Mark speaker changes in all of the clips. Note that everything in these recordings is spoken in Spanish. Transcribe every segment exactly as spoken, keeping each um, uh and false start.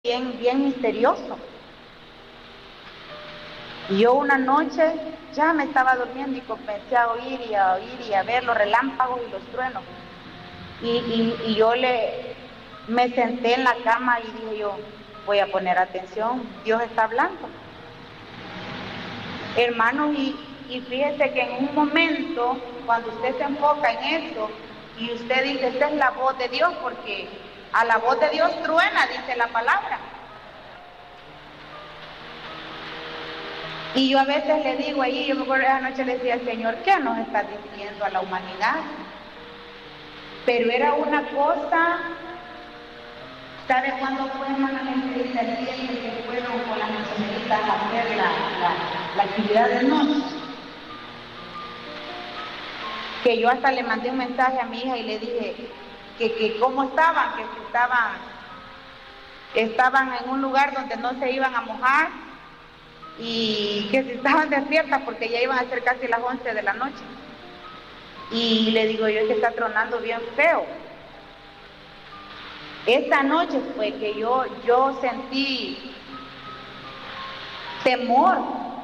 Speaker 1: bien, bien misterioso. Y yo una noche ya me estaba durmiendo y comencé a oír y a oír y a ver los relámpagos y los truenos. Y, y, y yo le, me senté en la cama y dije yo, voy a poner atención, Dios está hablando. Hermanos, y, y fíjese que en un momento, cuando usted se enfoca en eso, y usted dice, esta es la voz de Dios, porque a la voz de Dios truena, dice la palabra. Y yo a veces le digo ahí, yo me acuerdo esa noche le decía al Señor, ¿qué nos está diciendo a la humanidad? Pero era una cosa, ¿sabe cuándo fue, hermana, la entrevista el día que fueron con las misioneristas a hacer la, la, la actividad de noche? Que yo hasta le mandé un mensaje a mi hija y le dije que, que cómo estaban, que si estaban, estaban en un lugar donde no se iban a mojar y que si estaban despiertas porque ya iban a ser casi las once de la noche. Y le digo yo, es que está tronando bien feo. Esta noche fue que yo, yo sentí temor,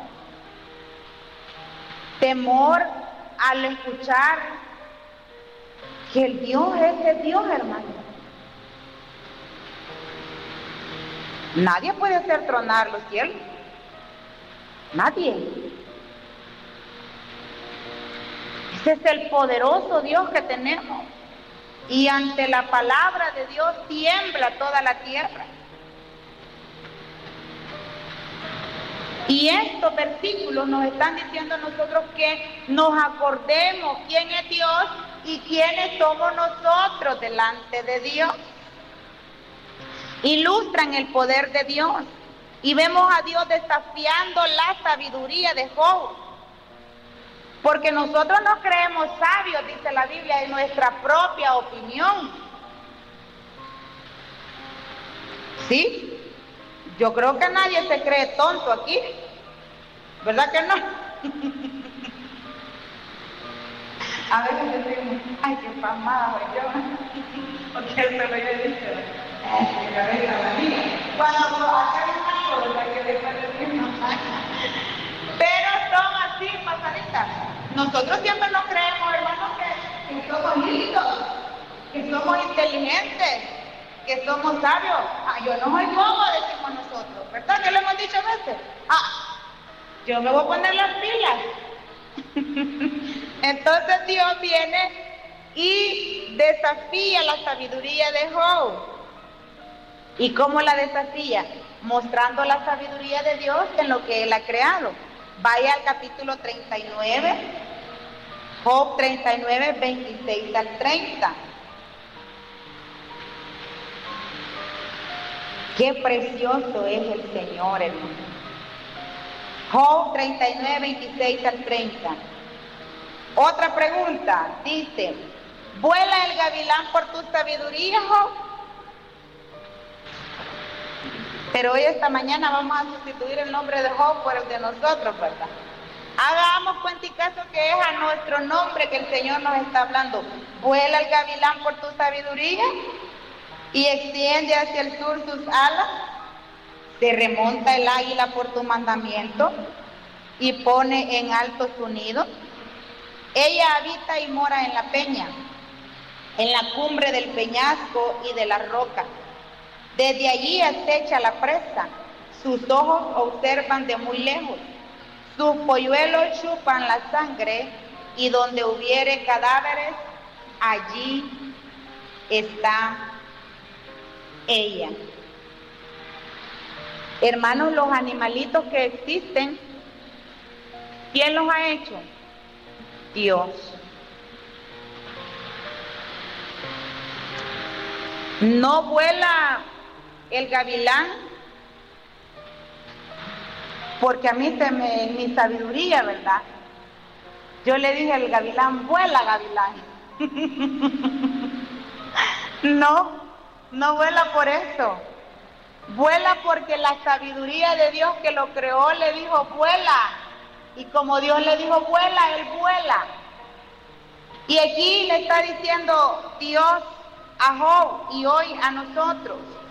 Speaker 1: temor al escuchar que el Dios es el Dios, hermano. Nadie puede hacer tronar los cielos. Nadie. Ese es el poderoso Dios que tenemos. Y ante la palabra de Dios tiembla toda la tierra. Y estos versículos nos están diciendo a nosotros que nos acordemos quién es Dios y quiénes somos nosotros delante de Dios. Ilustran el poder de Dios. Y vemos a Dios desafiando la sabiduría de Job. Porque nosotros no creemos sabios, dice la Biblia, en nuestra propia opinión. ¿Sí? Yo creo que nadie se cree tonto aquí. ¿Verdad que no? A veces decimos, ay, qué pasmada soy yo. Porque eso lo he dicho. Ay, qué cabeza la mía. Cuando acá hay una cosa que después decimos, pero son así, pasaditas. Nosotros siempre nos creemos, hermanos, que, que somos listos, que somos inteligentes, que somos sabios. Ah, yo no soy bobo, decimos nosotros, ¿verdad? Que lo hemos dicho a veces. Ah, yo me voy a poner las pilas. Entonces Dios viene y desafía la sabiduría de Job. ¿Y cómo la desafía? Mostrando la sabiduría de Dios en lo que Él ha creado. Vaya al capítulo treinta y nueve, Job treinta y nueve, veintiséis al treinta. Qué precioso es el Señor, hermano. Job treinta y nueve, veintiséis al treinta. Otra pregunta, dice, ¿vuela el gavilán por tu sabiduría, Job? Pero hoy esta mañana vamos a sustituir el nombre de Job por el de nosotros, ¿verdad? Hagamos cuenta y caso que es a nuestro nombre que el Señor nos está hablando. ¿Vuela el gavilán por tu sabiduría? Y extiende hacia el sur sus alas. ¿Se remonta el águila por tu mandamiento? Y pone en alto su nido. Ella habita y mora en la peña, en la cumbre del peñasco y de la roca. Desde allí acecha la presa, sus ojos observan de muy lejos, sus polluelos chupan la sangre, y donde hubiere cadáveres, allí está ella. Hermanos, los animalitos que existen, ¿quién los ha hecho? Dios. No vuela el gavilán, porque a mí se me, en mi sabiduría, ¿verdad? Yo le dije al gavilán, vuela gavilán. No, no vuela por eso. Vuela porque la sabiduría de Dios que lo creó le dijo, vuela. Y como Dios le dijo, vuela, él vuela. Y aquí le está diciendo Dios a Job y hoy a nosotros,